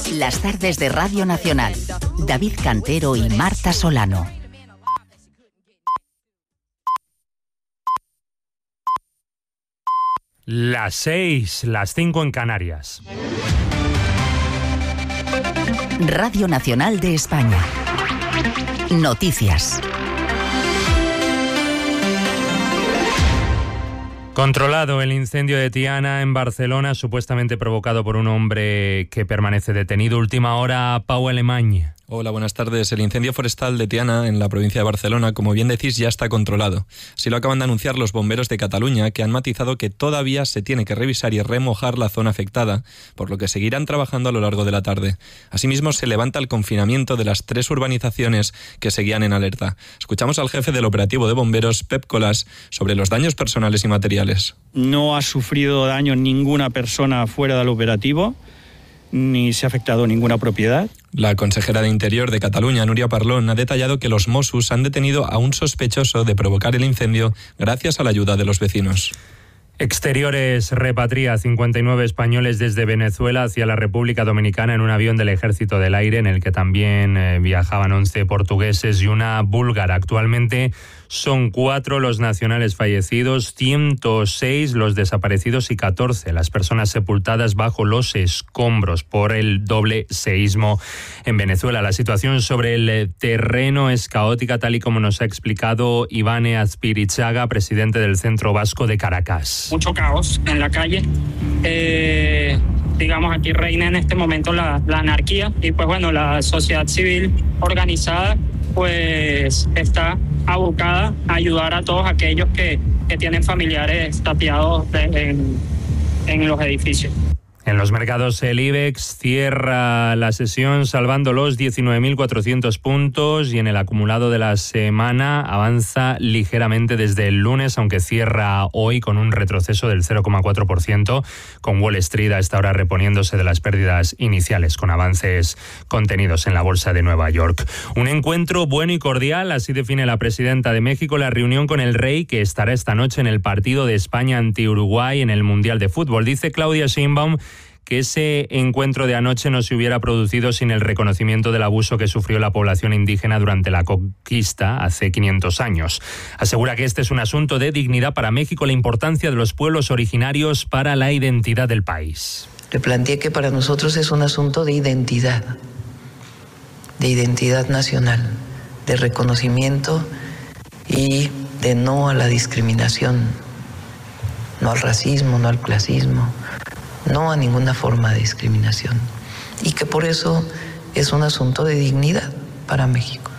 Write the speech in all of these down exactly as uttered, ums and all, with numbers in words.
Las tardes de Radio Nacional. David Cantero y Marta Solano. Las seis, las cinco en Canarias. Radio Nacional de España. Noticias. Controlado el incendio de Tiana en Barcelona, supuestamente provocado por un hombre que permanece detenido. Última hora, Pau Alemany. Hola, buenas tardes. El incendio forestal de Tiana, en la provincia de Barcelona, como bien decís, ya está controlado. Así lo acaban de anunciar los bomberos de Cataluña, que han matizado que todavía se tiene que revisar y remojar la zona afectada, por lo que seguirán trabajando a lo largo de la tarde. Asimismo, se levanta el confinamiento de las tres urbanizaciones que seguían en alerta. Escuchamos al jefe del operativo de bomberos, Pep Colas, sobre los daños personales y materiales. No ha sufrido daño ninguna persona fuera del operativo, ni se ha afectado ninguna propiedad. La consejera de Interior de Cataluña, Núria Parlon, ha detallado que los Mossos han detenido a un sospechoso de provocar el incendio gracias a la ayuda de los vecinos. Exteriores repatria cincuenta y nueve españoles desde Venezuela hacia la República Dominicana en un avión del Ejército del Aire en el que también eh, viajaban once portugueses y una búlgara. Actualmente son cuatro los nacionales fallecidos, ciento seis los desaparecidos y catorce las personas sepultadas bajo los escombros por el doble seísmo en Venezuela. La situación sobre el terreno es caótica, tal y como nos ha explicado Ivane Azpirichaga, presidente del Centro Vasco de Caracas. Mucho caos en la calle. Eh, digamos, aquí reina en este momento la, la anarquía y pues bueno, la sociedad civil organizada pues está abocada a ayudar a todos aquellos que, que tienen familiares tapiados de, en, en los edificios. En los mercados el IBEX cierra la sesión salvando los diecinueve mil cuatrocientos puntos y en el acumulado de la semana avanza ligeramente desde el lunes, aunque cierra hoy con un retroceso del cero coma cuatro por ciento, con Wall Street a esta hora reponiéndose de las pérdidas iniciales con avances contenidos en la Bolsa de Nueva York. Un encuentro bueno y cordial, así define la presidenta de México la reunión con el rey que estará esta noche en el partido de España ante Uruguay en el Mundial de Fútbol. Dice Claudia Sheinbaum que ese encuentro de anoche no se hubiera producido sin el reconocimiento del abuso que sufrió la población indígena durante la conquista hace quinientos años. Asegura que este es un asunto de dignidad para México, la importancia de los pueblos originarios para la identidad del país. Le planteé que para nosotros es un asunto de identidad, de identidad nacional, de reconocimiento y de no a la discriminación, no al racismo, no al clasismo, no a ninguna forma de discriminación, y que por eso es un asunto de dignidad para México.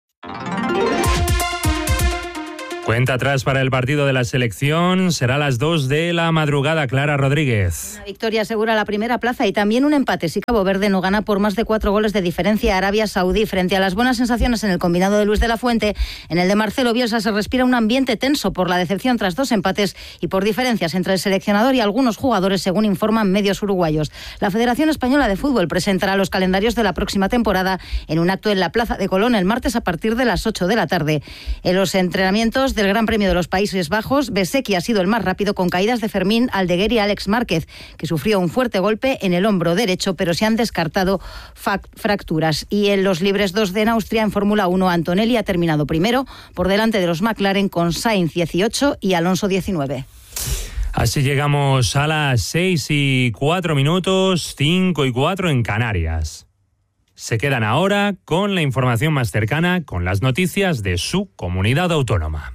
Cuenta atrás para el partido de la selección, será a las dos de la madrugada. Clara Rodríguez. Una victoria asegura la primera plaza y también un empate si Cabo Verde no gana por más de cuatro goles de diferencia a Arabia Saudí. Frente a las buenas sensaciones en el combinado de Luis de la Fuente, en el de Marcelo Bielsa se respira un ambiente tenso por la decepción tras dos empates y por diferencias entre el seleccionador y algunos jugadores, según informan medios uruguayos. La Federación Española de Fútbol presentará los calendarios de la próxima temporada en un acto en la Plaza de Colón el martes a partir de las ocho de la tarde. En los entrenamientos del Gran Premio de los Países Bajos, Besekhi ha sido el más rápido con caídas de Fermín, Aldeguer y Alex Márquez, que sufrió un fuerte golpe en el hombro derecho, pero se han descartado fracturas. Y en los libres dos de en Austria, en Fórmula uno, Antonelli ha terminado primero, por delante de los McLaren con Sainz dieciocho y Alonso diecinueve. Así llegamos a las seis y cuatro minutos, cinco y cuatro en Canarias. Se quedan ahora con la información más cercana, con las noticias de su comunidad autónoma.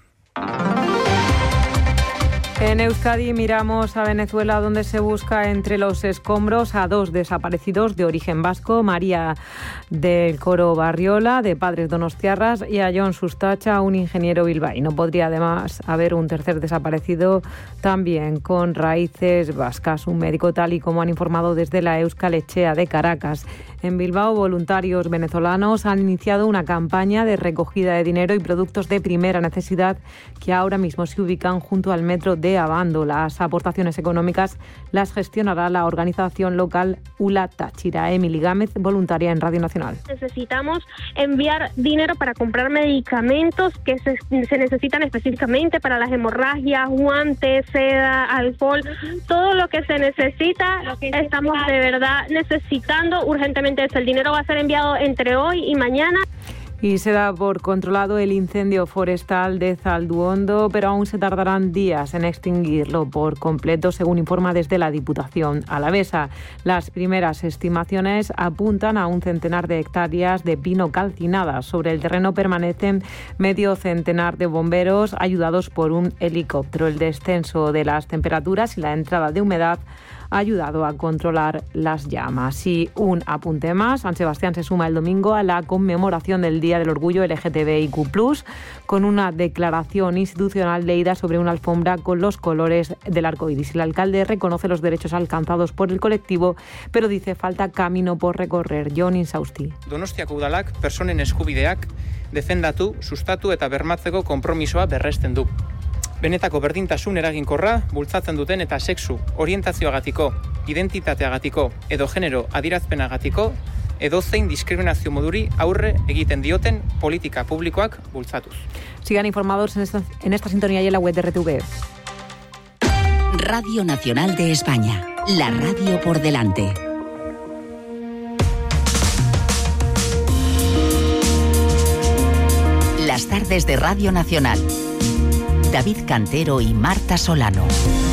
En Euskadi miramos a Venezuela, donde se busca entre los escombros a dos desaparecidos de origen vasco, María del Coro Barriola, de padres donostiarras, y a Jon Sustacha, un ingeniero bilbaíno. Podría además haber un tercer desaparecido también con raíces vascas, un médico, tal y como han informado desde la Euskal Etxea de Caracas. En Bilbao, voluntarios venezolanos han iniciado una campaña de recogida de dinero y productos de primera necesidad que ahora mismo se ubican junto al metro de Abando. Las aportaciones económicas las gestionará la organización local Ula Táchira. Emily Gámez, voluntaria en Radio Nacional. Necesitamos enviar dinero para comprar medicamentos que se, se necesitan específicamente para las hemorragias, guantes, seda, alcohol, todo lo que se necesita, lo que estamos de verdad necesitando urgentemente eso. El dinero va a ser enviado entre hoy y mañana. Y se da por controlado el incendio forestal de Zalduondo, pero aún se tardarán días en extinguirlo por completo, según informa desde la Diputación alavesa. Las primeras estimaciones apuntan a un centenar de hectáreas de pino calcinadas. Sobre el terreno permanecen medio centenar de bomberos ayudados por un helicóptero. El descenso de las temperaturas y la entrada de humedad ha ayudado a controlar las llamas. Y un apunte más, San Sebastián se suma el domingo a la conmemoración del Día del Orgullo L G T B I Q plus, con una declaración institucional leída sobre una alfombra con los colores del arco iris. El alcalde reconoce los derechos alcanzados por el colectivo, pero dice falta camino por recorrer. Jon Insausti. Donostiako udalak personen eskubideak defendatu, sustatu eta bermatzeko konpromisoa berresten du. Benetako berdintasun eraginkorra bultzatzen duten eta sexu orientazioagatiko, identitateagatiko edo genero adirazpenagatiko edozein diskriminazio moduri aurre egiten dioten politika publikoak bultzatuz. Sigan informados en esta, en esta sintonía y en la web de R T V. Radio Nacional de España, la radio por delante. Las tardes de Radio Nacional. David Cantero y Marta Solano.